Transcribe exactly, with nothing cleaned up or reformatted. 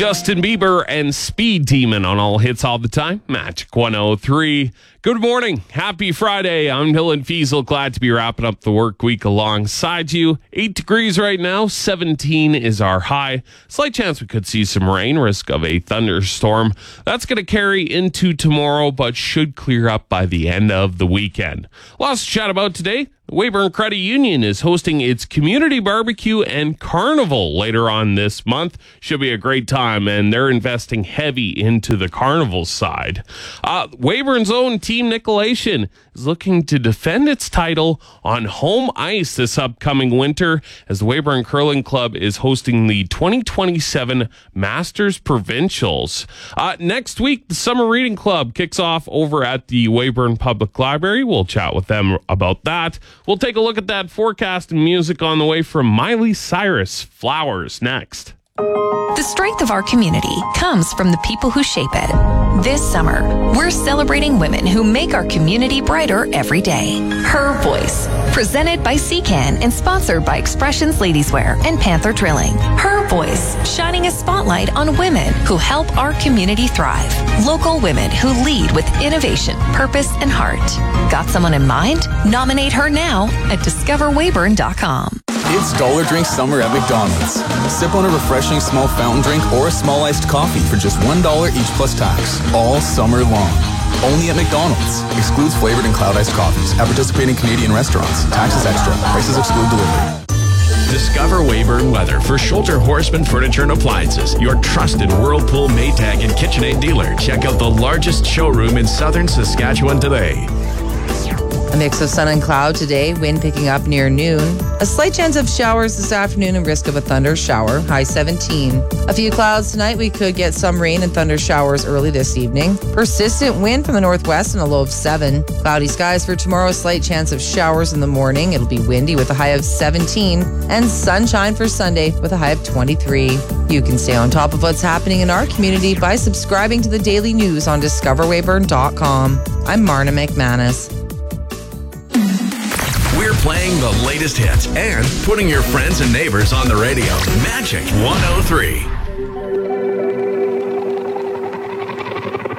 Justin Bieber and Speed Demon on All Hits All the Time. Magic one oh three. Good morning. Happy Friday. I'm Dylan Fiesel. Glad to be wrapping up the work week alongside you. Eight degrees right now. seventeen is our high. Slight chance we could see some rain. Risk of a thunderstorm. That's going to carry into tomorrow, but should clear up by the end of the weekend. Lots to chat about today. The Weyburn Credit Union is hosting its community barbecue and carnival later on this month. Should be a great time, and they're investing heavy into the carnival side. Uh, Weyburn's own Team Nicolation is looking to defend its title on home ice this upcoming winter as the Weyburn Curling Club is hosting the twenty twenty-seven Masters Provincials. Uh, next week, the Summer Reading Club kicks off over at the Weyburn Public Library. We'll chat with them about that. We'll take a look at that forecast and music on the way from Miley Cyrus. Flowers next. The strength of our community comes from the people who shape it. This summer, we're celebrating women who make our community brighter every day. Her Voice, presented by C C A N and sponsored by Expressions Ladies Wear and Panther Drilling. Her Voice, shining a spotlight on women who help our community thrive. Local women who lead with innovation, purpose, and heart. Got someone in mind? Nominate her now at discover weyburn dot com. It's Dollar Drink Summer at McDonald's. Sip on a refreshing small fountain drink or a small iced coffee for just one dollar each plus tax, all summer long. Only at McDonald's. Excludes flavored and cloud iced coffees at participating Canadian restaurants. Taxes extra. Prices exclude delivery. Discover Weyburn Weather for Schulter Horseman Furniture and Appliances, your trusted Whirlpool, Maytag, and KitchenAid dealer. Check out the largest showroom in southern Saskatchewan today. A mix of sun and cloud today, wind picking up near noon. A slight chance of showers this afternoon and risk of a thunder shower, high seventeen. A few clouds tonight. We could get some rain and thunder showers early this evening. Persistent wind from the northwest and a low of seven. Cloudy skies for tomorrow, a slight chance of showers in the morning. It'll be windy with a high of seventeen. And sunshine for Sunday with a high of twenty-three. You can stay on top of what's happening in our community by subscribing to the daily news on discover weyburn dot com. I'm Marna McManus. We're playing the latest hits and putting your friends and neighbors on the radio. Magic one oh three.